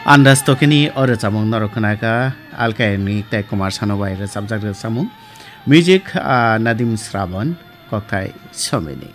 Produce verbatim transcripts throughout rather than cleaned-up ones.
Andas tokini ore samung norokhanaka alkaini tai kumar sanobai re subject samung music uh, Nadim Shravan koktai someni.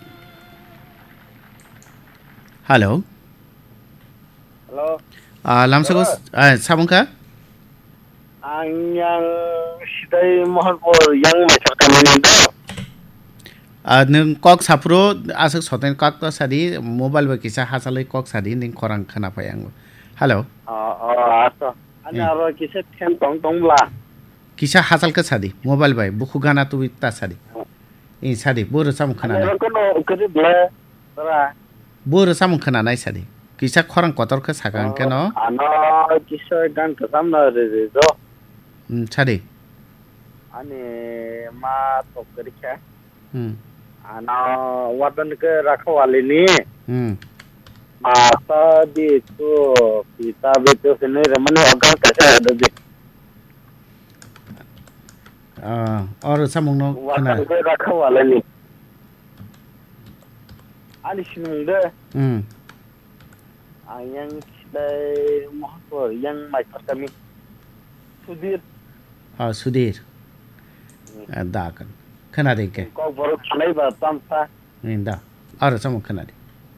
Hello. Hello. Uh, lamsago uh, samungka? Ang yang sidai mohon por yang macam kami ni. नों cock साफ्रो आसक सतेन cock तो सादी mobile बा किसा हासालै cock सादी निं खरां खोनाफाय आं hello a a आसा अनि आरो किसा थेन तंग तंगब्ला किसा हासालका सादी मोबाइल बाय बुखु गाना तु ता सादी इ सादी बोरो साम खोनानाय आरो कोन ओकरे ब्ले तरा बोरो साम खोनानाय सादी किसा खरां कतरखो सागां केन आनो किसा गान खसाम न रे रे जो सादी अनि मा तोकरिखा हम ana wadan ke rakhwali ni hmm masa di itu kita betul sini remane agar kaisa ada di ah aur samung no wadan ke rakhwali ni ali sinungde hmm yang sedai mohon yang macam kami sudir ah sudir da kan खोनादों के को बरो छनै बा तमसा इंदा आरो some खोनादों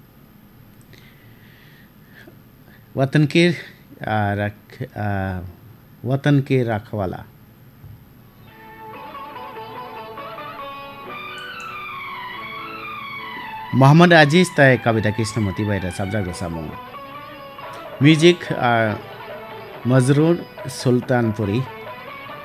वतन के रख वतन के रखवाला मोहम्मद अजीज तय कविता कृष्णमती बाहिर सब्जेक्ट सामु म्युजिक मजरूर सुल्तानपुरी